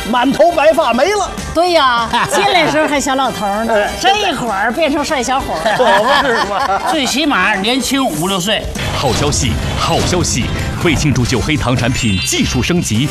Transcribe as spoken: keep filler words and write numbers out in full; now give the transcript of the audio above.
满头白发没了。 对呀，进来时候还小老头呢，这一会儿变成帅小伙了， 可不是嘛， 最起码年轻五六岁。 好消息，好消息！为庆祝九黑糖产品技术升级，